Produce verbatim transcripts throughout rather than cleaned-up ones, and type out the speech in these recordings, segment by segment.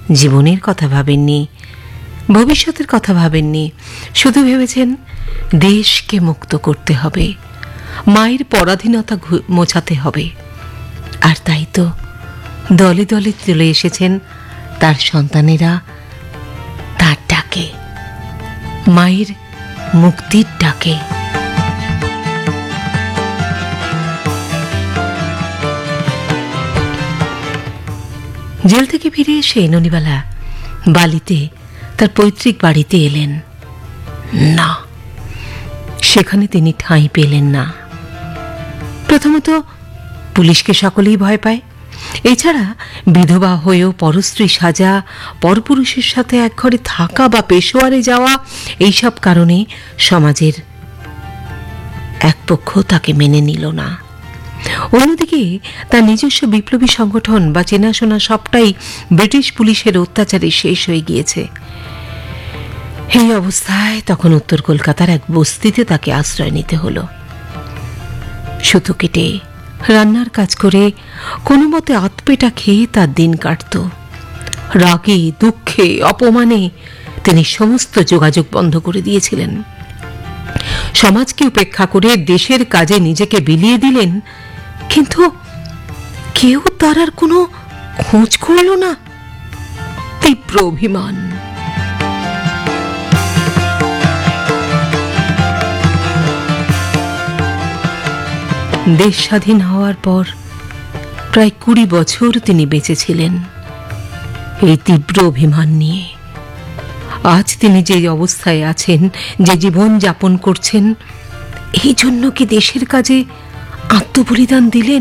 জীবনের কথা ভাবেননি, ভবিষ্যতের কথা ভাবেননি, শুধু ভেবেছেন দেশকে মুক্ত করতে হবে, মায়ের পরাধীনতা মোছাতে হবে। আর তাই তো দলে দলে চলে এসেছেন তার সন্তানেরা তার ডাকে, মায়ের মুক্তির ডাকে। জেল থেকে ফিরে এসে ননিবালা বালিতে তার পৈতৃক বাড়িতে এলেন। না, সেখানে তিনি ঠাঁই পেলেন না। প্রথমত পুলিশকে সকলেই ভয় পায়, এছাড়া বিধবা হয়েও পরস্ত্রী সাজা, পরপুরুষের সাথে এক ঘরে থাকা বা পেশোয়ারে যাওয়া, এইসব কারণে সমাজের এক পক্ষ তাকে মেনে নিল না। অন্যদিকে তার নিজস্ব বিপ্লবী সংগঠন বা চেনাশোনা সবটাই ব্রিটিশ পুলিশের অত্যাচারে শেষ হয়ে গিয়েছে। এই অবস্থায় তখন উত্তর কলকাতার এক বস্তিতে তাকে আশ্রয় নিতে হলো। সুতো কেটে, রান্নার কাজ করে কোনো মতে আতপেটা খেয়ে তার দিন কাটত। রাগে, দুঃখে, অপমানে তিনি সমস্ত যোগাযোগ বন্ধ করে দিয়েছিলেন। সমাজকে উপেক্ষা করে দেশের কাজে নিজেকে বিলিয়ে দিলেন, কিন্তু কেউ তার আর কোনো খোঁজ করল না। তীব্র অভিমান। দেশ স্বাধীন হওয়ার পর প্রায় কুড়ি বছর তিনি বেঁচেছিলেন এই তীব্র অভিমান নিয়ে। আজ তিনি যে অবস্থায় আছেন, যে জীবন যাপন করছেন, এই জন্য কি দেশের কাজে আত্মবলিদান দিলেন?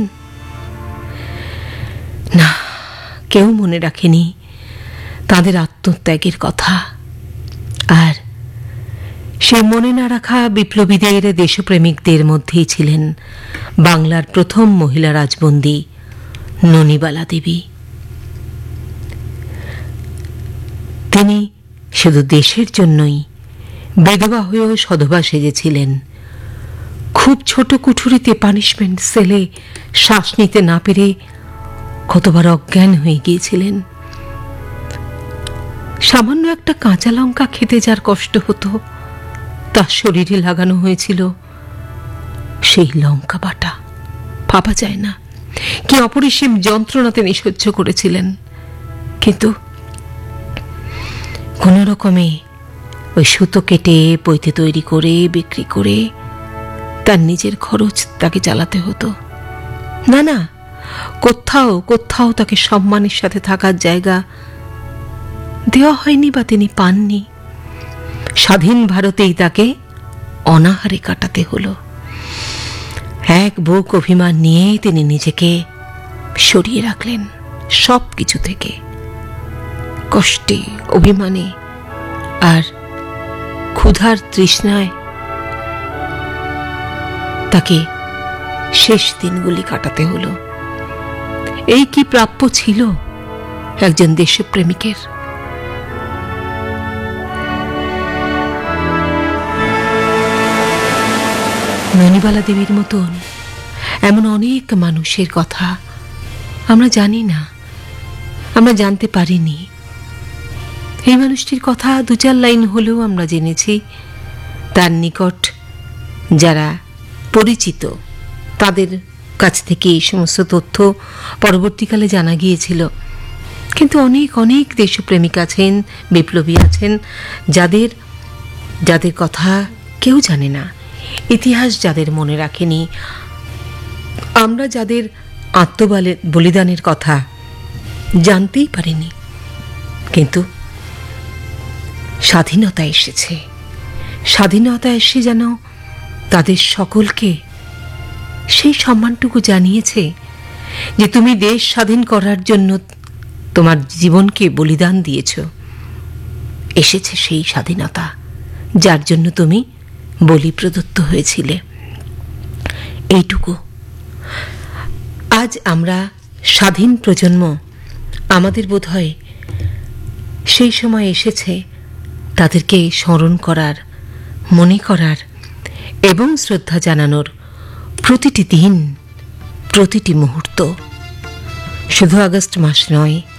না, কেউ মনে রাখেনি তাদের আত্মত্যাগের কথা। আর সে মনে না রাখা বিপ্লবীদের, দেশপ্রেমিকদের মধ্যেই ছিলেন বাংলার প্রথম মহিলা রাজবন্দী ননিবালা দেবী। তিনি শুধু দেশের জন্যই বিধবা হয়েও সধবা সেজেছিলেন। খুব ছোট কুঠুরিতে পানিশমেন্ট সেলে শ্বাস নিতে না পেরে কতবার অজ্ঞান হয়ে গিয়েছিলেন। সামান্য একটা কাঁচা লঙ্কা খেতে যার কষ্ট হতো, তার শরীরে লাগানো হয়েছিল সেই লঙ্কা বাটা। ভাবা যায় না কি অপরিসীম যন্ত্রণা তিনি সহ্য করেছিলেন। কিন্তু কোন রকমে ওই সুতো কেটে, পৈতে তৈরি করে বিক্রি করে তার নিজের খরচ তাকে চালাতে হতো। না না, কোথাও কোথাও তাকে সম্মানের সাথে থাকার জায়গা দেওয়া হয়নি বা তিনি পাননি। স্বাধীন ভারতেই তাকে অনাহারে কাটাতে হলো। এক বুক অভিমান নিয়ে তিনি নিজেকে সরিয়ে রাখলেন সব কিছু থেকে, কষ্টে, অভিমানে আর ক্ষুধার তৃষ্ণায় তাকে শেষ দিনগুলি কাটাতে হলো। এই কি প্রাপ্য ছিল একজন দেশপ্রেমিকের? ননিবালা দেবীর মতন এমন অনেক মানুষের কথা আমরা জানি না, আমরা জানতে পারিনি। এই মানুষটির কথা দু চার লাইন হলেও আমরা জেনেছি। তার নিকট যারা পরিচিত তাদের কাছ থেকে এই সমস্ত তথ্য পরবর্তীকালে জানা গিয়েছিল। কিন্তু অনেক অনেক দেশপ্রেমিক আছেন, বিপ্লবী আছেন, যাদের যাদের কথা কেউ জানে না, ইতিহাস যাদের মনে রাখেনি। আমরা যাদের আত্মবলিদানের কথা জানতেই পারিনি, কিন্তু স্বাধীনতা এসেছে। স্বাধীনতা এসে যেন তাদের সকলকে সেই সম্মানটুকু জানিয়েছে যে তুমি দেশ স্বাধীন করার জন্য তোমার জীবনকে বলিদান দিয়েছ। এসেছে সেই স্বাধীনতা যার জন্য তুমি বলি প্রদত্ত হয়েছিলে। এইটুকু আজ আমরা স্বাধীন প্রজন্ম, আমাদের বোধ হয় সেই সময় এসেছে তাদেরকে স্মরণ করার, মনে করার এবং শ্রদ্ধা জানানোর প্রতিটি দিন, প্রতিটি মুহূর্ত। শুধু আগস্ট মাস নয়,